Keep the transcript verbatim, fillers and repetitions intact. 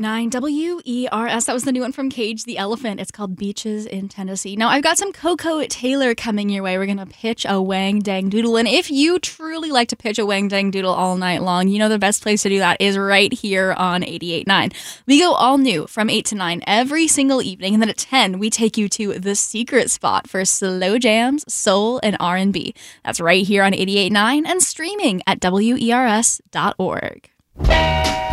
nine W E R S. That was the new one from Cage the Elephant. It's called Beaches in Tennessee. Now, I've got some Coco Taylor coming your way. We're going to pitch a Wang Dang Doodle. And if you truly like to pitch a Wang Dang Doodle all night long, you know the best place to do that is right here on eighty-eight point nine. We go all new from eight to nine every single evening. And then at ten, we take you to the secret spot for slow jams, soul, and R and B. That's right here on eighty-eight point nine and streaming at W E R S dot org.